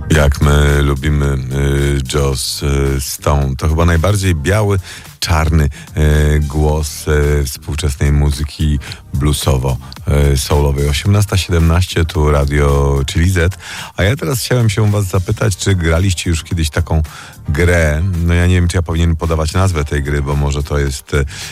Jak my lubimy Joss Stone. To chyba najbardziej biały, czarny głos współczesnej muzyki bluesowo-soulowej. 18:17 tu Radio Chili Z. A ja teraz chciałem się was zapytać, czy graliście już kiedyś taką grę? No ja nie wiem, czy ja powinien podawać nazwę tej gry, bo może to jest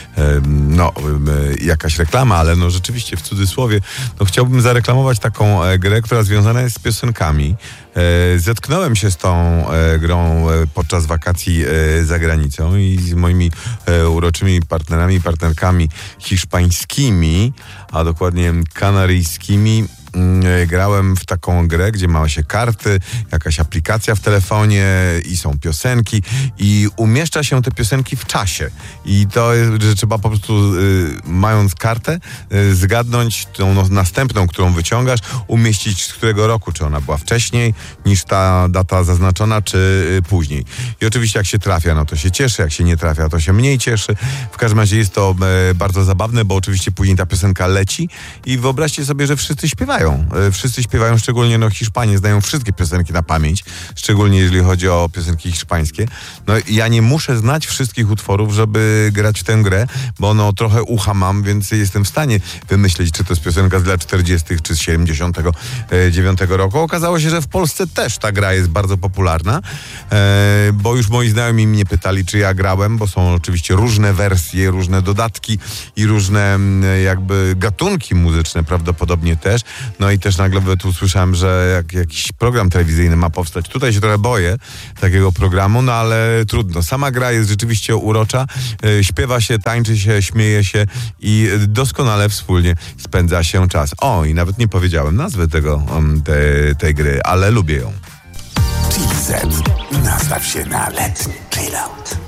jakaś reklama, ale no rzeczywiście w cudzysłowie chciałbym zareklamować taką grę, która związana jest z piosenkami. Zetknąłem się z tą grą podczas wakacji za granicą i z moimi uroczymi partnerami i partnerkami hiszpańskimi, a dokładnie kanaryjskimi. Grałem w taką grę, gdzie ma się karty, jakaś aplikacja w telefonie i są piosenki i umieszcza się te piosenki w czasie. I to jest, że trzeba po prostu, mając kartę, zgadnąć tą następną, którą wyciągasz, umieścić z którego roku, czy ona była wcześniej niż ta data zaznaczona, czy później. I oczywiście jak się trafia, no to się cieszy, jak się nie trafia, to się mniej cieszy. W każdym razie jest to bardzo zabawne, bo oczywiście później ta piosenka leci i wyobraźcie sobie, że wszyscy śpiewają. Wszyscy śpiewają, szczególnie Hiszpanie znają wszystkie piosenki na pamięć, szczególnie jeżeli chodzi o piosenki hiszpańskie. No ja nie muszę znać wszystkich utworów, żeby grać w tę grę, bo trochę ucha mam, więc jestem w stanie wymyślić, czy to jest piosenka z lat 40. czy z 79 roku. Okazało się, że w Polsce też ta gra jest bardzo popularna, bo już moi znajomi mnie pytali, czy ja grałem, bo są oczywiście różne wersje, różne dodatki i różne jakby gatunki muzyczne prawdopodobnie też. No i też nagle tu usłyszałem, że jakiś program telewizyjny ma powstać. Tutaj się trochę boję takiego programu, no ale trudno. Sama gra jest rzeczywiście urocza. Śpiewa się, tańczy się, śmieje się i doskonale wspólnie spędza się czas. O, i nawet nie powiedziałem nazwy tej gry, ale lubię ją. Chili Z. Nastaw się na letni chillout.